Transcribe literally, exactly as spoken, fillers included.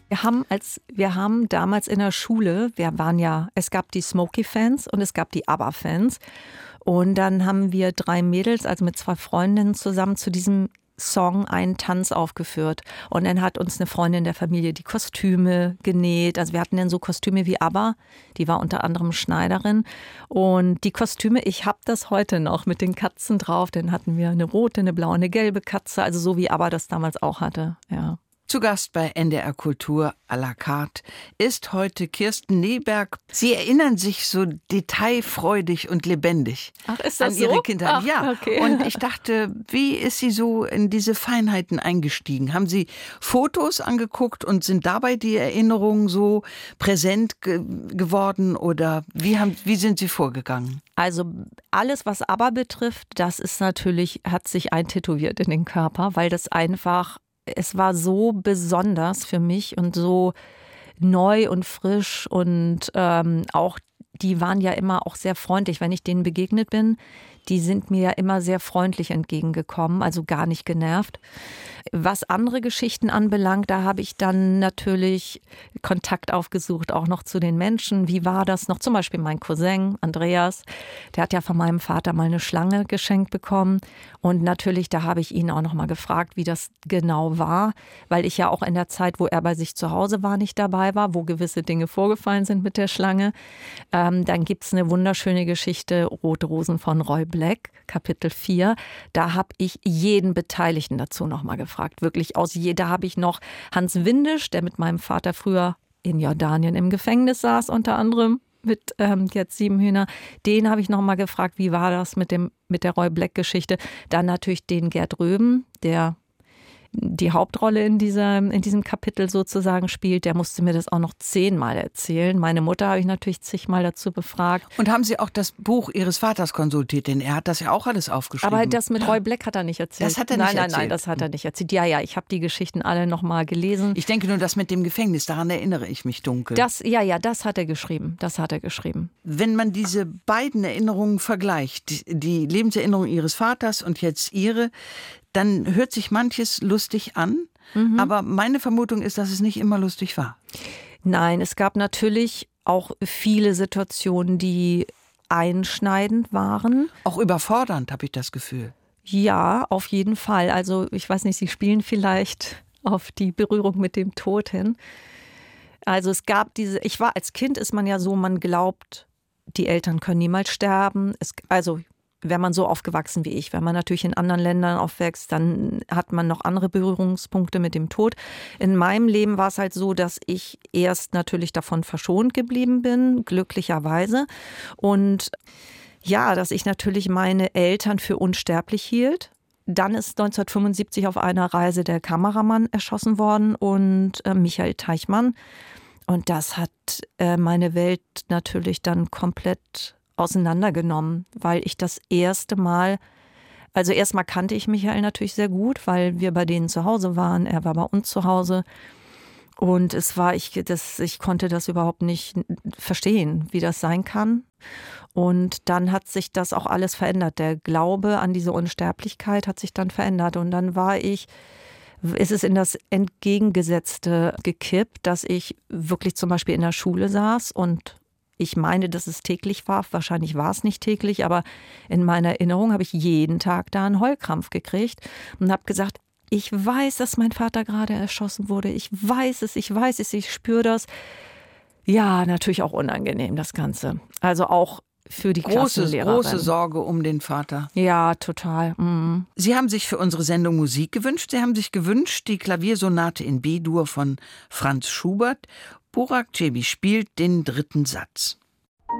Wir haben als wir haben damals in der Schule, wir waren ja, es gab die Smokey-Fans und es gab die ABBA-Fans. Und dann haben wir drei Mädels, also mit zwei Freundinnen zusammen, zu diesem Song einen Tanz aufgeführt. Und dann hat uns eine Freundin der Familie die Kostüme genäht. Also wir hatten dann so Kostüme wie ABBA, die war unter anderem Schneiderin. Und die Kostüme, ich habe das heute noch mit den Katzen drauf. Dann hatten wir eine rote, eine blaue, eine gelbe Katze, also so wie ABBA das damals auch hatte, ja. Zu Gast bei N D R Kultur à la carte ist heute Kirsten Neberg. Sie erinnern sich so detailfreudig und lebendig Ach, ist das an Ihre so? Kindheit. Ach, ja, okay. Und ich dachte, wie ist sie so in diese Feinheiten eingestiegen? Haben Sie Fotos angeguckt und sind dabei die Erinnerungen so präsent ge- geworden oder wie, haben, wie sind Sie vorgegangen? Also alles, was ABBA betrifft, das ist natürlich, hat sich eintätowiert in den Körper, weil das einfach, es war so besonders für mich und so neu und frisch und ähm, auch, die waren ja immer auch sehr freundlich, wenn ich denen begegnet bin. Die sind mir ja immer sehr freundlich entgegengekommen, also gar nicht genervt. Was andere Geschichten anbelangt, da habe ich dann natürlich Kontakt aufgesucht, auch noch zu den Menschen. Wie war das noch? Zum Beispiel mein Cousin Andreas, der hat ja von meinem Vater mal eine Schlange geschenkt bekommen. Und natürlich, da habe ich ihn auch noch mal gefragt, wie das genau war, weil ich ja auch in der Zeit, wo er bei sich zu Hause war, nicht dabei war, wo gewisse Dinge vorgefallen sind mit der Schlange. Ähm, dann gibt es eine wunderschöne Geschichte, Rote Rosen von Roy Black, Kapitel vier. Da habe ich jeden Beteiligten dazu noch mal gefragt. Wirklich aus jeder habe ich noch Hans Windisch, der mit meinem Vater früher in Jordanien im Gefängnis saß, unter anderem mit ähm, jetzt sieben Hühner. Den habe ich noch mal gefragt, wie war das mit dem mit der Roy Black Geschichte. Dann natürlich den Gerd Röben, der die Hauptrolle in, dieser, in diesem Kapitel sozusagen spielt, der musste mir das auch noch zehnmal erzählen. Meine Mutter habe ich natürlich zigmal dazu befragt. Und haben Sie auch das Buch Ihres Vaters konsultiert? Denn er hat das ja auch alles aufgeschrieben. Aber das mit Roy Black hat er nicht erzählt. Das hat er nein, nicht nein, erzählt? Nein, nein, das hat er nicht erzählt. Ja, ja, ich habe die Geschichten alle noch mal gelesen. Ich denke nur, das mit dem Gefängnis, daran erinnere ich mich dunkel. Das, ja, ja, das hat er geschrieben. Das hat er geschrieben. Wenn man diese beiden Erinnerungen vergleicht, die, die Lebenserinnerung Ihres Vaters und jetzt Ihre, dann hört sich manches lustig an. Mhm. Aber meine Vermutung ist, dass es nicht immer lustig war. Nein, es gab natürlich auch viele Situationen, die einschneidend waren. Auch überfordernd, habe ich das Gefühl. Ja, auf jeden Fall. Also ich weiß nicht, Sie spielen vielleicht auf die Berührung mit dem Tod hin. Also es gab diese, ich war als Kind, ist man ja so, man glaubt, die Eltern können niemals sterben. Es, also wenn man so aufgewachsen wie ich, wenn man natürlich in anderen Ländern aufwächst, dann hat man noch andere Berührungspunkte mit dem Tod. In meinem Leben war es halt so, dass ich erst natürlich davon verschont geblieben bin, glücklicherweise. Und ja, dass ich natürlich meine Eltern für unsterblich hielt. Dann ist neunzehnhundertfünfundsiebzig auf einer Reise der Kameramann erschossen worden und äh, Michael Teichmann. Und das hat äh, meine Welt natürlich dann komplett auseinandergenommen, weil ich das erste Mal, also erstmal kannte ich Michael natürlich sehr gut, weil wir bei denen zu Hause waren, er war bei uns zu Hause und es war, ich, das, ich konnte das überhaupt nicht verstehen, wie das sein kann. Und dann hat sich das auch alles verändert. Der Glaube an diese Unsterblichkeit hat sich dann verändert und dann war ich, ist es in das Entgegengesetzte gekippt, dass ich wirklich zum Beispiel in der Schule saß und ich meine, dass es täglich war. Wahrscheinlich war es nicht täglich, aber in meiner Erinnerung habe ich jeden Tag da einen Heulkrampf gekriegt und habe gesagt, ich weiß, dass mein Vater gerade erschossen wurde. Ich weiß es, ich weiß es, ich spüre das. Ja, natürlich auch unangenehm, das Ganze. Also auch für die große, Klassenlehrerin. Große Sorge um den Vater. Ja, total. Mhm. Sie haben sich für unsere Sendung Musik gewünscht. Sie haben sich gewünscht, die Klaviersonate in B-Dur von Franz Schubert. Burak Çebi spielt den dritten Satz.